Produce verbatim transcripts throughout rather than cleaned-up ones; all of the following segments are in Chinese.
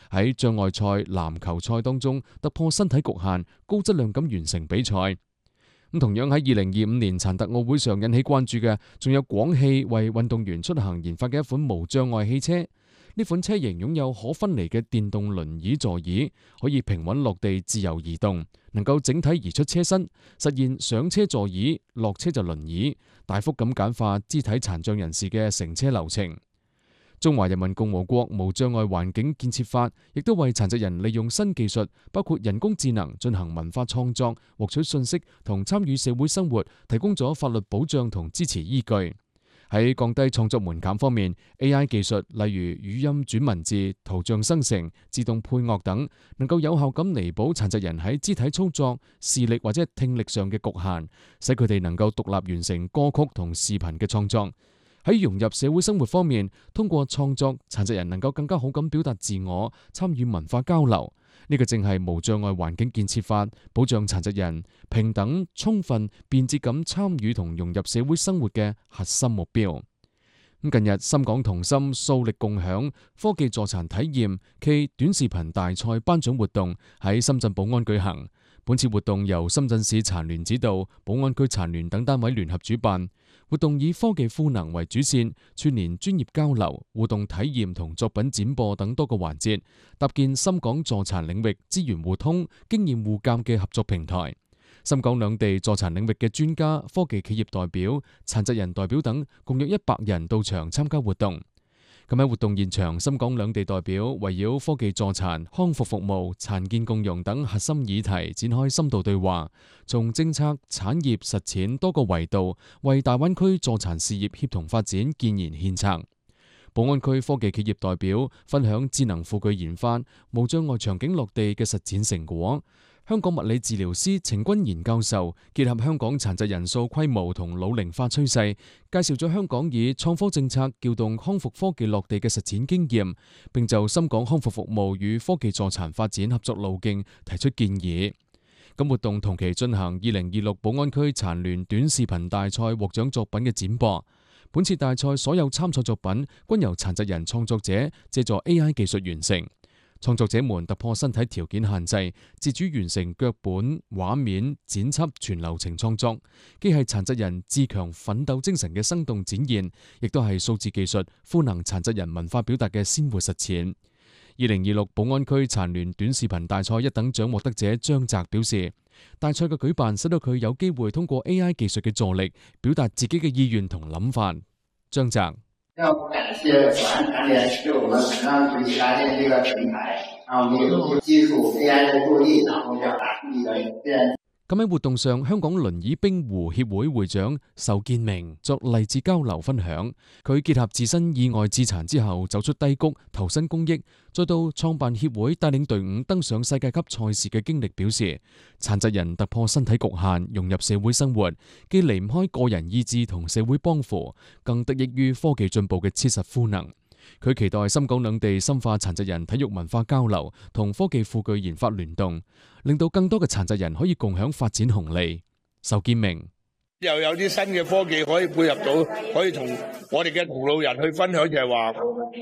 喺障礙賽籃球賽當中突破身體局限，高質量咁完成比賽。咁同樣喺二零二五年殘特奧會上引起關注嘅，仲有廣汽為運動員出行研發嘅一款無障礙汽車。呢款車型擁有可分離嘅電動輪椅座椅，可以平穩落地自由移動，能夠整體移出車身，實現上車座椅，落車就輪椅，大幅咁簡化肢體殘障人士嘅乘車流程。中華人民共和國無障礙環境建設法亦都為殘疾人利用新技術，包括人工智能進行文化創作、獲取信息同參與社會生活，提供咗法律保障同支持依據。喺降低創作門檻方面 ，A I 技術例如語音轉文字、圖像生成、自動配樂等，能夠有效咁彌補殘疾人喺肢體操作、視力或者聽力上嘅局限，使佢哋能夠獨立完成歌曲同視頻嘅創作。喺融入社會生活方面，通過創作，殘疾人能夠更加好咁表達自我，參與文化交流。呢個正係無障礙環境建設法保障殘疾人平等、充分、便捷咁參與同融入社會生活嘅核心目標。咁近日，深港同心數力共享科技助殘體驗暨短視頻大賽頒獎活動喺深圳寶安舉行。本次活動由深圳市殘聯指導，寶安區殘聯等單位聯合主辦。活動以科技賦能為主線，串聯專業交流、互動體驗同作品展播等多個環節，搭建深港助殘領域資源互通、經驗互鑑嘅合作平台。深港兩地助殘領域嘅專家、科技企業代表、殘疾人代表等共約一百人到場參加活動。咁喺活動現場，深港兩地代表圍繞科技助殘、康復服務、殘健共融等核心議題展開深度對話，從政策、產業、實踐多個維度，為大灣區助殘事業協同發展建言獻策。寶安區科技企業代表分享智能輔具研發、無障礙場景落地嘅實踐成果。香港物理治療師程君賢教授結合香港殘疾人數規模同老齡化趨勢，介紹咗香港以創科政策撬動康復科技落地嘅實踐經驗，並就深港康復服務與科技助殘發展合作路徑提出建議。咁活動同期進行二零二六寶安區殘聯短視頻大賽獲獎作品嘅展播。本次大賽所有參賽作品均由殘疾人創作者借助 A I 技術完成。創作者們突破身體條件限制，自主完成腳本、畫面、剪輯全流程創作，既係殘疾人自強奮鬥精神嘅生動展現，亦都係數字技術賦能殘疾人文化表達嘅鮮活實踐。二零二六寶安區殘聯短視頻大賽一等獎獲得者張澤表示，大賽嘅舉辦使到佢有機會通過 A I 技術嘅助力，表達自己嘅意願同諗法。張澤。 要感謝寶安殘聯對我們很讓學習搭建這個平台，然後我們有技術 A I 的助力，然後要打出一個現。 咁喺活動上，香港輪椅冰壺協會會長仇建明作勵志交流分享。佢結合自身意外致殘之後走出低谷，投身公益，再到創辦協會帶領隊伍登上世界級賽事嘅經歷，表示殘疾人突破身體局限，融入社會生活，既離唔開個人意志同社會幫扶，更得益於科技進步嘅切實賦能。佢期待深港兩地深化殘疾人體育文化交流同科技輔具研發聯動，令到更多嘅殘疾人可以共享發展紅利。仇建明又有啲新嘅科技可以配合到，可以同我哋嘅同路人去分享，就係話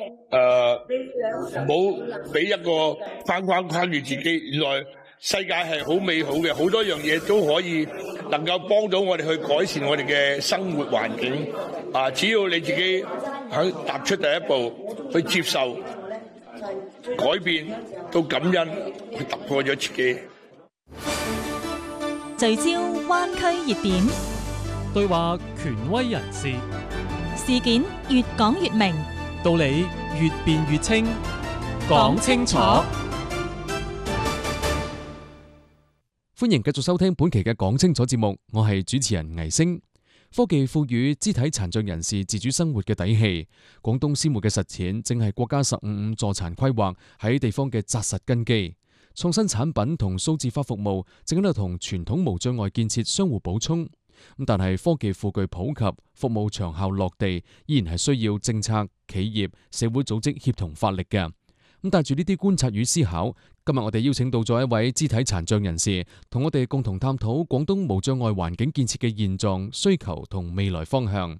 誒，唔好俾一個框框框住自己，原來世界係好美好嘅，好多樣嘢都可以能夠幫到我哋去改善我哋嘅生活環境。啊，只要你自己肯踏出第一步，去接受、改變到感恩，去突破咗自己。 聚焦灣區熱點， 對話權威人士， 事件越講越明， 道理越辯越清，講清楚。 歡迎繼續收聽本期嘅講清楚節目，我係主持人倪星。科技賦予肢體殘障人士自主生活嘅底氣，廣東鮮活嘅實踐正係國家十五五助殘規劃喺地方嘅紮實根基。創新產品同數字化服務正喺度同傳統無障礙建設相互補充。咁但係科技輔具普及、服務長效落地，依然係需要政策、企業、社會組織協同發力嘅。咁帶住呢啲觀察與思考，今日我哋邀請到咗一位肢體殘障人士，同我哋共同探討廣東無障礙環境建設嘅現狀、需求同未來方向。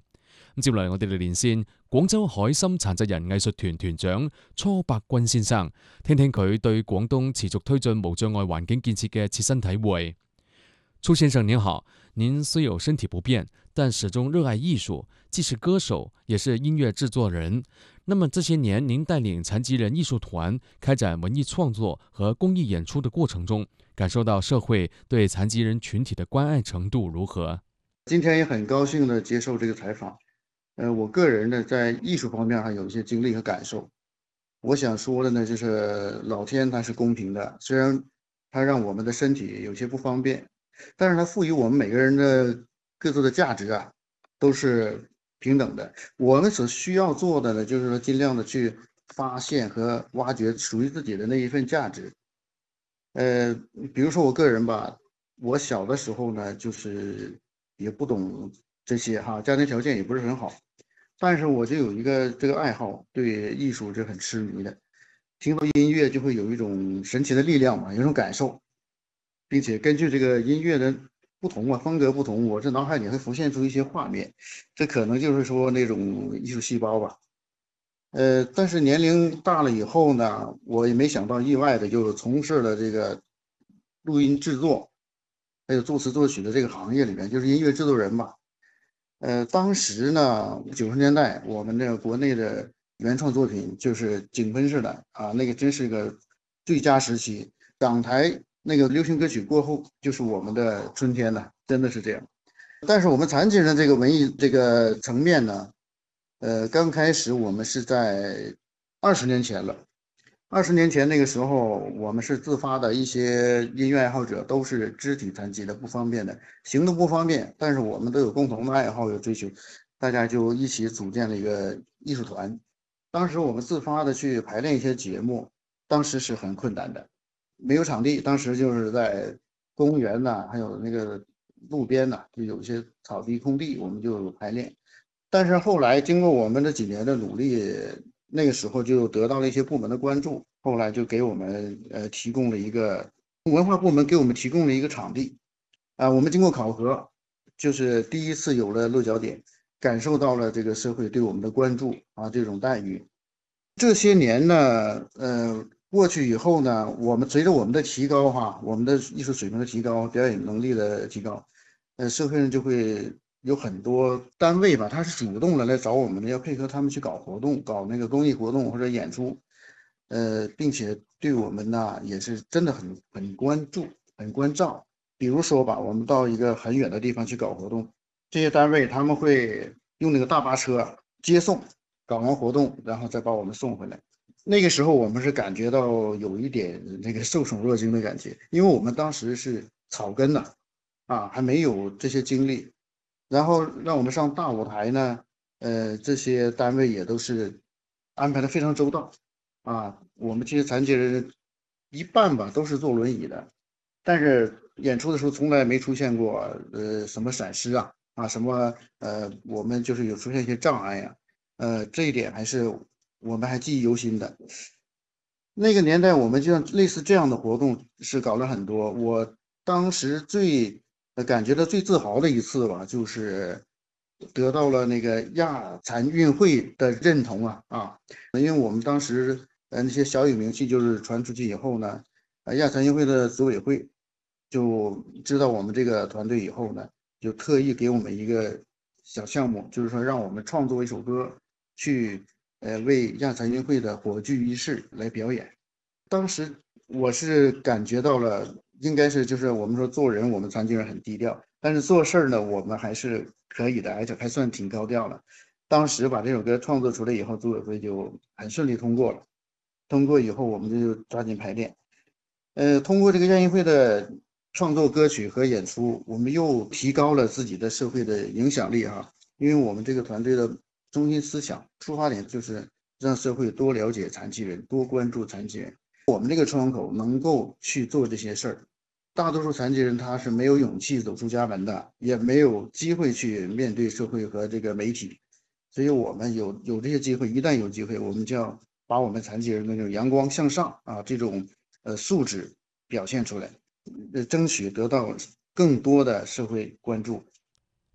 咁接嚟我哋嚟連線廣州海心殘疾人藝術團團長初伯君先生，聽聽佢對廣東持續推進無障礙環境建設嘅切身體會。初先生您好，您雖有身體不便，但始終熱愛藝術，既是歌手，也是音樂製作人。那麼這些年，您帶領殘疾人藝術團開展文藝創作和公益演出的過程中，感受到社會對殘疾人群體的關愛程度如何？ 今天也很高興的接受這個採訪。呃，我個人呢，在藝術方面還有一些經歷和感受。我想說的呢，就是老天它是公平的，雖然它讓我們的身體有些不方便，但是它賦予我們每個人的各自的價值啊，都是平等的。我們所需要做的呢，就是說盡量的去發現和挖掘屬於自己的那一份價值。呃，比如說我個人吧，我小的時候呢，就是也不懂這些哈，家庭條件也不是很好，但是我就有一個這個愛好，對藝術是很痴迷的。聽到音樂就會有一種神奇的力量嘛，有一種感受，並且根據這個音樂的不同啊，風格不同，我這腦海裡會浮現出一些畫面，這可能就是說那種藝術細胞吧。呃，但是年齡大了以後呢，我也沒想到意外的就從事了這個錄音製作，還有作詞作曲的這個行業裡面，就是音樂製作人吧。呃，當時呢，九十年代我們這個國內的原創作品就是井噴式的啊，那個真是個最佳時期。港台那個流行歌曲過後，就是我們的春天了，真的是這樣。但是我們殘疾人這個文藝這個層面呢，呃，剛開始我們是在二十年前了。二十年前那個時候，我們是自發的一些音樂愛好者，都是肢體殘疾的，不方便的，行動不方便，但是我們都有共同的愛好，有追求，大家就一起組建了一個藝術團。當時我們自發的去排練一些節目，當時是很困難的，沒有場地，當時就是在公園吶，還有那個路邊吶，就有些草地空地，我們就排練。但是後來經過我們這幾年的努力，那個時候就得到了一些部門的關注，後來就給我們呃提供了一個文化部門給我們提供了一個場地，啊、呃，我們經過考核，就是第一次有了落腳點，感受到了這個社會對我們的關注啊，這種待遇。這些年呢，呃，過去以後呢，我們隨着我們的提高哈，我們的藝術水平的提高，表演能力的提高，呃，社會上就會有很多單位吧，他是主動的來找我們的，要配合他們去搞活動，搞那個公益活動或者演出，呃，並且對我們呢也是真的很很關注、很關照。比如說吧，我們到一個很遠的地方去搞活動，這些單位他們會用那個大巴車接送，搞完活動然後再把我們送回來。那個時候我們是感覺到有一點那個受寵若驚的感覺，因為我們當時是草根的啊，還沒有這些經歷。然後讓我們上大舞台呢，呃，這些單位也都是安排的非常周到啊。我們這些殘疾人一半吧都是坐輪椅的，但是演出的時候從來沒出現過呃什麼閃失啊啊什麼呃我們就是有出現一些障礙呀、啊，呃這一點還是我們還記憶猶新的。那個年代我們就像類似這樣的活動是搞了很多，我當時最感覺到最自豪的一次吧，就是得到了那個亞殘運會的認同啊啊！因為我們當時呃那些小有名氣，就是傳出去以後呢，呃亞殘運會的組委會就知道我們這個團隊以後呢，就特意給我們一個小項目，就是說讓我們創作一首歌，去呃為亞殘運會的火炬儀式來表演。當時我是感覺到了。應該是就是我們說做人，我們殘疾人很低調，但是做事呢，我們還是可以的，而且還算挺高調了。當時把這首歌創作出來以後，組委會就很順利通過了。通過以後，我們就抓緊排練。呃，通過這個亞運會的創作歌曲和演出，我們又提高了自己的社會的影響力哈。因為我們這個團隊的中心思想出發點就是讓社會多了解殘疾人，多關注殘疾人。我們這個窗口能夠去做這些事兒。大多數殘疾人他是沒有勇氣走出家門的，也沒有機會去面對社會和這個媒體，所以我們有有這些機會，一旦有機會，我們就要把我們殘疾人的那種陽光向上啊這種呃素質表現出來，呃爭取得到更多的社會關注。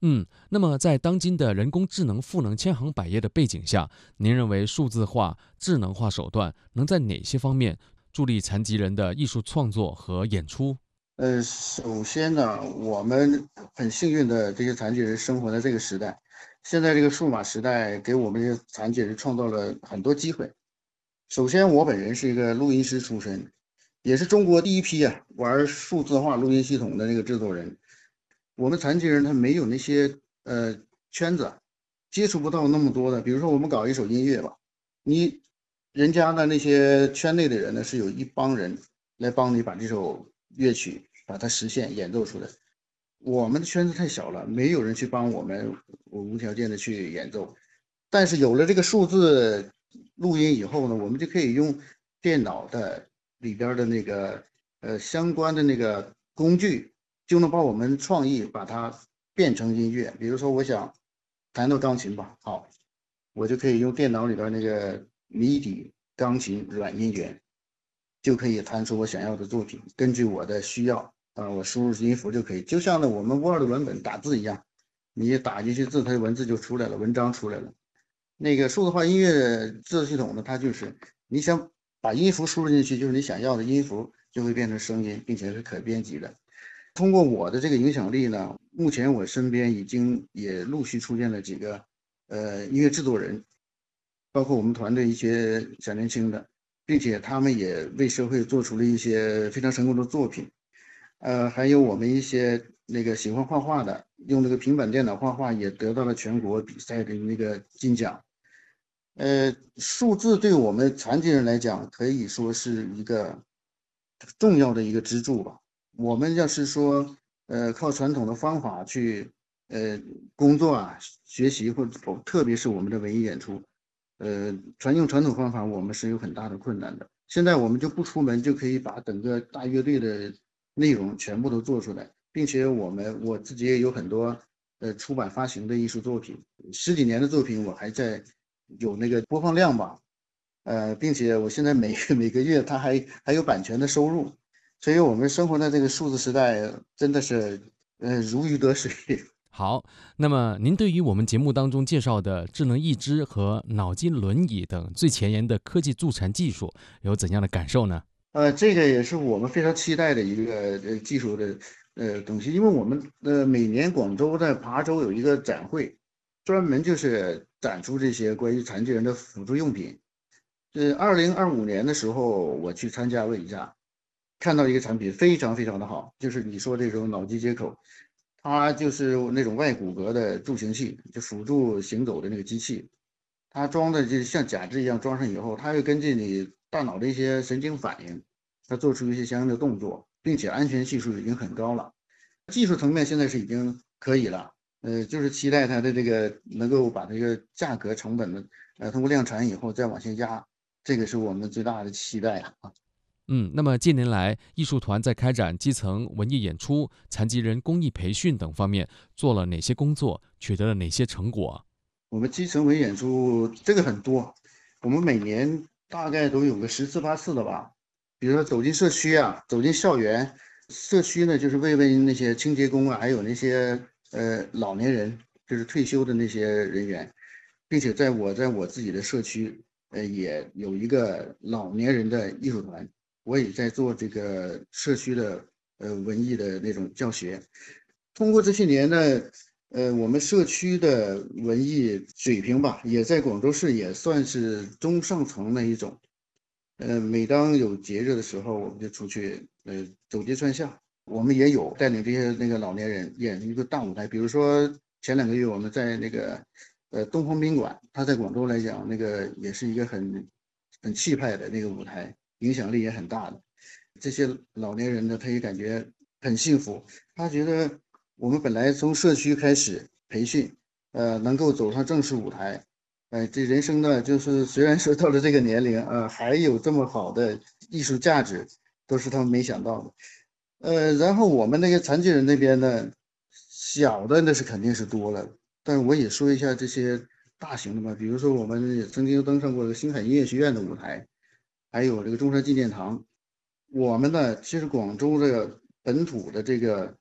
嗯，那么在当今的人工智能赋能千行百业的背景下，您认为数字化、智能化手段能在哪些方面助力残疾人的艺术创作和演出？ 呃，首先呢，我们很幸运的这些残疾人生活在这个时代，现在这个数码时代给我们这些残疾人创造了很多机会。首先，我本人是一个录音师出身，也是中国第一批啊玩数字化录音系统的那个制作人。我们残疾人他没有那些呃圈子，接触不到那么多的。比如说我们搞一首音乐吧，你人家的那些圈内的人呢，是有一帮人来帮你把这首乐曲把它实现演奏出来。我们的圈子太小了，没有人去帮我们无条件的去演奏。但是有了这个数字录音以后呢，我们就可以用电脑的里边的那个呃相关的那个工具，就能把我们创意把它变成音乐。比如说，我想弹到钢琴吧，好，我就可以用电脑里边那个迷底钢琴软音源，就可以弹出我想要的作品。根据我的需要啊，我输入音符就可以，就像呢我们 Word 文本打字一样，你打进去字，它的文字就出来了，文章出来了。那个数字化音乐制作系统呢，它就是你想把音符输入进去，就是你想要的音符就会变成声音，并且是可编辑的。通过我的这个影响力呢，目前我身边已经也陆续出现了几个呃音乐制作人，包括我们团队一些小年轻的，并且他们也为社会做出了一些非常成功的作品。呃，还有我们一些那个喜欢画画的，用那个平板电脑画画也得到了全国比赛的那个金奖。呃，数字对我们残疾人来讲，可以说是一个重要的一个支柱吧。我们要是说，呃，靠传统的方法去，呃，工作啊、学习，或者特别是我们的文艺演出，呃，传用传统方法，我们是有很大的困难的。现在我们就不出门，就可以把整个大乐队的内容全部都做出来，并且我们我自己也有很多呃出版发行的艺术作品，十几年的作品我还在有那个播放量吧，呃，并且我现在每每个月它还还有版权的收入，所以我们生活在这个数字时代，真的是呃如鱼得水。 好，那么您对于我们节目当中介绍的智能义肢和脑筋轮椅等最前沿的科技助残技术有怎样的感受呢？ 呃，这个也是我们非常期待的一个呃技术的呃东西，因为我们呃每年广州在琶洲有一个展会，专门就是展出这些关于残疾人的辅助用品。呃，二零二五年的时候我去参加了一下，看到一个产品非常非常的好，就是你说这种脑机接口，它就是那种外骨骼的助行器，就辅助行走的那个机器。它装的就像假肢一样，装上以后，它会根据你大脑的一些神经反应，它做出一些相应的动作，并且安全系数已经很高了。技术层面现在是已经可以了，呃，就是期待它的这个能够把这个价格成本的，呃，通过量产以后再往下压，这个是我们最大的期待啊。 嗯，那么近年来，艺术团在开展基层文艺演出、残疾人公益培训等方面做了哪些工作，取得了哪些成果？ 我们基层文艺演出这个很多，我们每年大概都有个十次八次的吧。比如说走进社区啊，走进校园，社区呢就是慰问那些清洁工啊，还有那些呃老年人，就是退休的那些人员，并且在我在我自己的社区，呃也有一个老年人的艺术团，我也在做这个社区的呃文艺的那种教学。通过这些年呢，呃，我们社区的文艺水平吧，也在广州市也算是中上层的一种。呃，每当有节日的时候，我们就出去，呃，走街串巷。我们也有带领这些那个老年人演一个大舞台，比如说前两个月我们在那个呃东方宾馆，它在广州来讲，那个也是一个很很气派的那个舞台，影响力也很大的。这些老年人呢，他也感觉很幸福，他觉得我们本来从社区开始培训，呃，能够走上正式舞台，呃，这人生呢，就是虽然说到了这个年龄，呃，还有这么好的艺术价值，都是他们没想到的。呃，然后我们那个残疾人那边呢，小的那是肯定是多了，但是我也说一下这些大型的嘛，比如说我们也曾经登上过星海音乐学院的舞台，还有这个中山纪念堂。我们呢，其实广州的本土的这个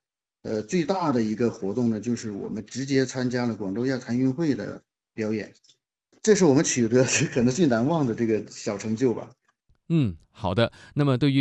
呃，最大的一个活动呢，就是我们直接参加了广州亚残运会的表演，这是我们取得可能最难忘的这个小成就吧。 嗯，好的。那么对于